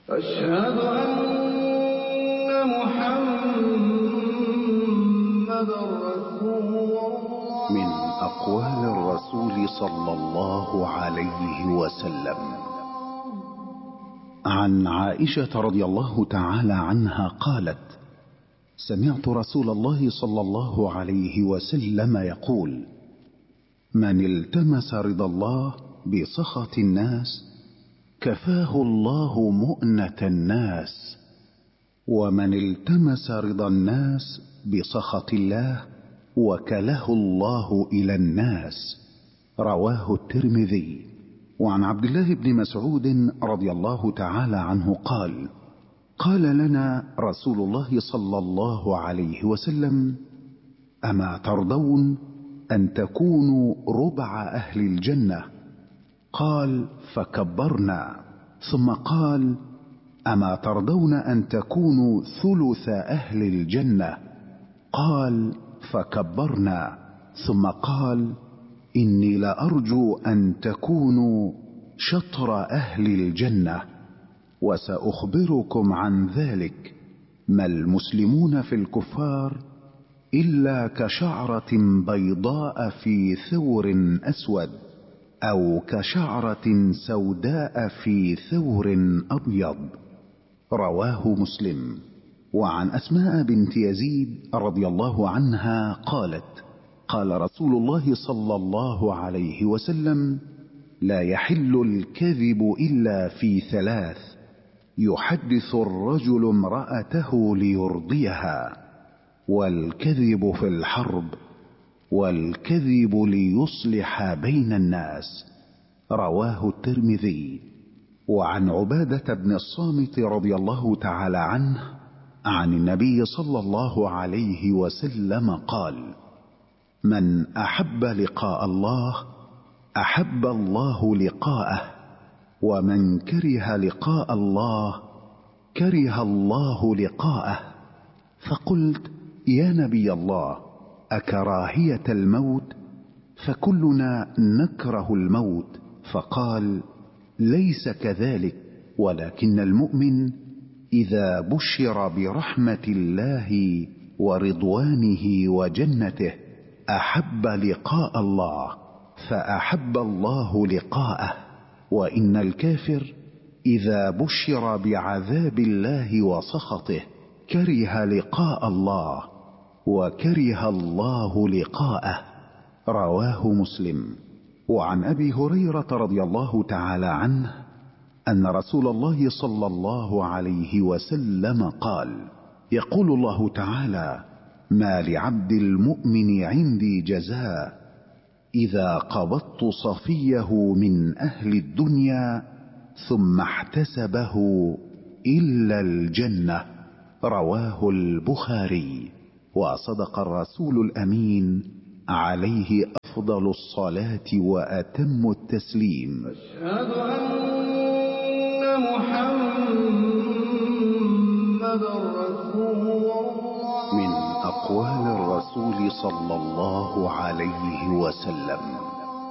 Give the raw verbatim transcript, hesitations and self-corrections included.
أشهد أن محمدًا رسول الله. من أقوال الرسول صلى الله عليه وسلم عن عائشة رضي الله تعالى عنها قالت: سمعت رسول الله صلى الله عليه وسلم يقول: من التمس رضا الله بسخط الناس كفاه الله مؤنة الناس، ومن التمس رضا الناس بسخط الله وكله الله إلى الناس. رواه الترمذي. وعن عبد الله بن مسعود رضي الله تعالى عنه قال: قال لنا رسول الله صلى الله عليه وسلم: أما ترضون أن تكونوا ربع أهل الجنة؟ قال: فكبرنا. ثم قال: أما ترضون أن تكونوا ثلث أهل الجنة؟ قال: فكبرنا. ثم قال: إني لأرجو أن تكونوا شطر أهل الجنة، وسأخبركم عن ذلك. ما المسلمون في الكفار إلا كشعرة بيضاء في ثور أسود، أو كشعرة سوداء في ثور أبيض. رواه مسلم. وعن أسماء بنت يزيد رضي الله عنها قالت: قال رسول الله صلى الله عليه وسلم: لا يحل الكذب إلا في ثلاث: يحدث الرجل امرأته ليرضيها، والكذب في الحرب، والكذب ليصلح بين الناس. رواه الترمذي. وعن عبادة بن الصامت رضي الله تعالى عنه عن النبي صلى الله عليه وسلم قال: من أحب لقاء الله أحب الله لقاءه، ومن كره لقاء الله كره الله لقاءه. فقلت: يا نبي الله، أكراهية الموت؟ فكلنا نكره الموت. فقال: ليس كذلك، ولكن المؤمن إذا بشر برحمة الله ورضوانه وجنته أحب لقاء الله فأحب الله لقاءه، وإن الكافر إذا بشر بعذاب الله وسخطه كره لقاء الله وكره الله لقاءه. رواه مسلم. وعن أبي هريرة رضي الله تعالى عنه أن رسول الله صلى الله عليه وسلم قال: يقول الله تعالى: ما لعبد المؤمن عندي جزاء إذا قبضت صفيه من أهل الدنيا ثم احتسبه إلا الجنة. رواه البخاري. وصدق الرسول الأمين عليه أفضل الصلاة وأتم التسليم. أشهد أن محمدًا رسول الله. من أقوال الرسول صلى الله عليه وسلم